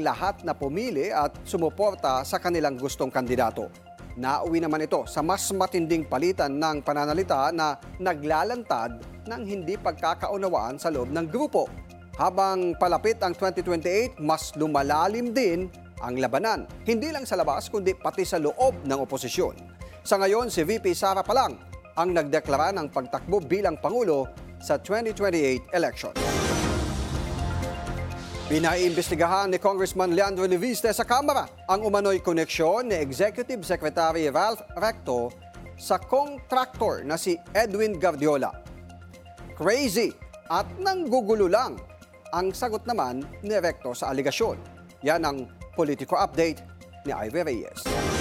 lahat na pumili at sumuporta sa kanilang gustong kandidato. Nauwi naman ito sa mas matinding palitan ng pananalita na naglalantad ng hindi pagkakaunawaan sa loob ng grupo. Habang palapit ang 2028, mas lumalalim din ang labanan, hindi lang sa labas kundi pati sa loob ng oposisyon. Sa ngayon, si VP Sara pa lang ang nagdeklara ng pagtakbo bilang Pangulo sa 2028 election. Pinaiimbestigahan ni Congressman Leandro Leviste sa Kamara ang umano'y koneksyon ni Executive Secretary Ralph Recto sa contractor na si Edwin Guardiola. Crazy at nanggugulo lang ang sagot naman ni Recto sa aligasyon. Yan ang Politico Update ni Ivy Reyes.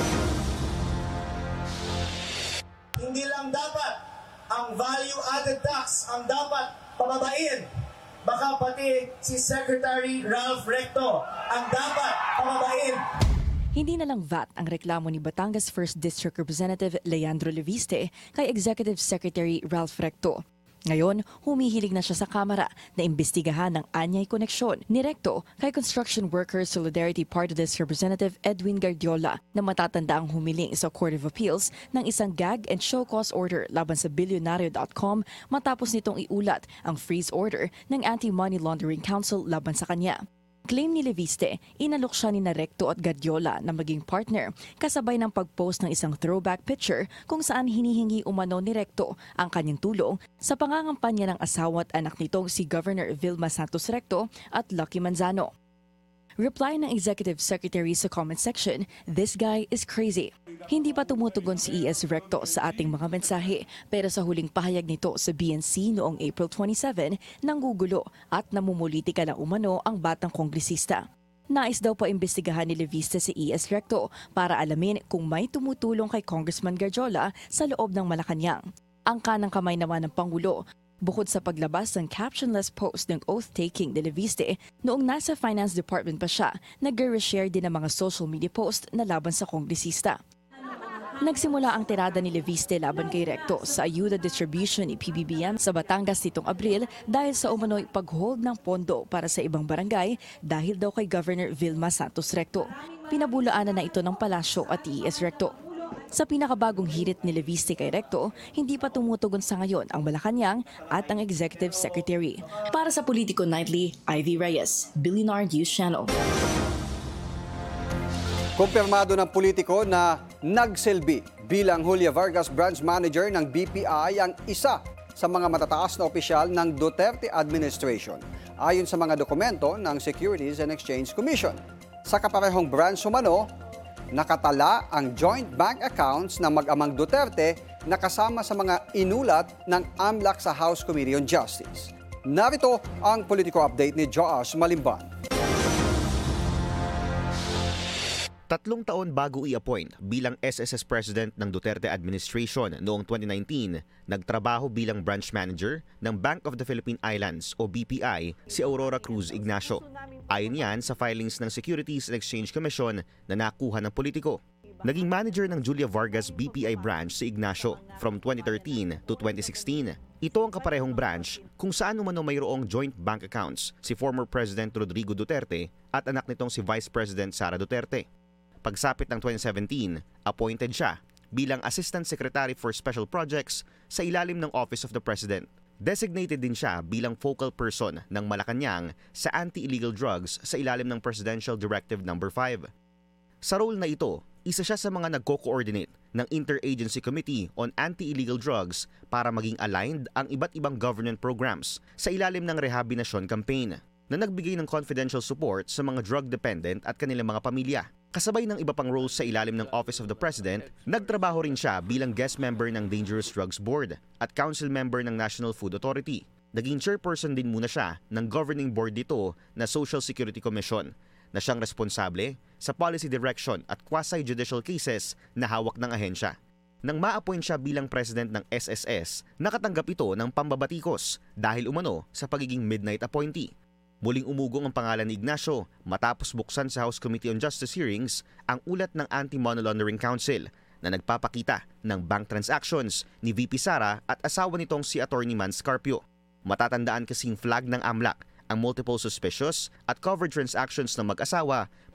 Hindi lang dapat ang value-added tax ang dapat pababain. Baka pati si Secretary Ralph Recto ang dapat pababain. Hindi na lang VAT ang reklamo ni Batangas 1st District Representative Leandro Leviste kay Executive Secretary Ralph Recto. Ngayon, humihiling na siya sa Kamara na imbestigahan ng anyay koneksyon ni Recto kay Construction Workers Solidarity Party List Representative Edwin Guardiola na matatanda ang humiling sa Court of Appeals ng isang gag and show cause order laban sa Bilyonaryo.com matapos nitong iulat ang freeze order ng Anti-Money Laundering Council laban sa kanya. Claim ni Leviste, inalok siya ni Recto at Guardiola na maging partner kasabay ng pag-post ng isang throwback picture kung saan hinihingi umano ni Recto ang kanyang tulong sa pangangampanya ng asawa at anak nitong si Governor Vilma Santos Recto at Lucky Manzano. Reply ng Executive Secretary sa comment section, "This guy is crazy." Hindi pa tumutugon si ES Recto sa ating mga mensahe pero sa huling pahayag nito sa BNC noong April 27, nanggugulo at namumulitika na umano ang batang kongresista. Nais daw pa imbestigahan ni Leviste si ES Recto para alamin kung may tumutulong kay Congressman Guardiola sa loob ng Malacanang. Ang kanang kamay naman ng Pangulo, bukod sa paglabas ng captionless post ng oath-taking ni Leviste, noong nasa Finance Department pa siya, nag-reshare din ng mga social media post na laban sa kongresista. Nagsimula ang tirada ni Leviste laban kay Recto sa ayuda distribution ni PBBM sa Batangas nitong Abril dahil sa umano'y pag-hold ng pondo para sa ibang barangay dahil daw kay Governor Vilma Santos Recto. Pinabulaanan na ito ng Palasyo at ES Recto. Sa pinakabagong hirit ni Leviste kay Recto, hindi pa tumutugon sa ngayon ang Malacanang at ang Executive Secretary. Para sa Politico Nightly, Ivy Reyes, Billionaire News Channel. Kumpirmado ng Politico na nagsilbi bilang Julia Vargas Branch Manager ng BPI ang isa sa mga matataas na opisyal ng Duterte administration, ayon sa mga dokumento ng Securities and Exchange Commission. Sa kaparehong branch umano, nakatala ang joint bank accounts ng mag-amang Duterte na kasama sa mga inulat ng AMLAC sa House Committee on Justice. Narito ang Politico Update ni Josh Malimban. 3 taon bago i-appoint bilang SSS President ng Duterte Administration noong 2019, nagtrabaho bilang branch manager ng Bank of the Philippine Islands o BPI si Aurora Cruz Ignacio. Ayon yan sa filings ng Securities and Exchange Commission na nakuha ng Politico. Naging manager ng Julia Vargas BPI branch si Ignacio from 2013 to 2016. Ito ang kaparehong branch kung saan umano mayroong joint bank accounts si former President Rodrigo Duterte at anak nitong si Vice President Sara Duterte. Pagsapit ng 2017, appointed siya bilang Assistant Secretary for Special Projects sa ilalim ng Office of the President. Designated din siya bilang focal person ng Malacanang sa anti-illegal drugs sa ilalim ng Presidential Directive No. 5. Sa role na ito, isa siya sa mga nagko-coordinate ng Interagency Committee on Anti-Illegal Drugs para maging aligned ang iba't ibang government programs sa ilalim ng Rehabilitation Campaign na nagbigay ng confidential support sa mga drug-dependent at kanilang mga pamilya. Kasabay ng iba pang roles sa ilalim ng Office of the President, nagtrabaho rin siya bilang guest member ng Dangerous Drugs Board at council member ng National Food Authority. Naging chairperson din muna siya ng governing board dito na Social Security Commission na siyang responsable sa policy direction at quasi-judicial cases na hawak ng ahensya. Nang ma-appoint siya bilang president ng SSS, nakatanggap ito ng pambabatikos dahil umano sa pagiging midnight appointee. Muling umugong ang pangalan ni Ignacio matapos buksan sa House Committee on Justice hearings ang ulat ng Anti-Money Laundering Council na nagpapakita ng bank transactions ni VP Sara at asawa nitong si Attorney Man Scarpio. Matatandaan kasing flag ng AMLAC ang multiple suspicious at covered transactions ng mag-asawa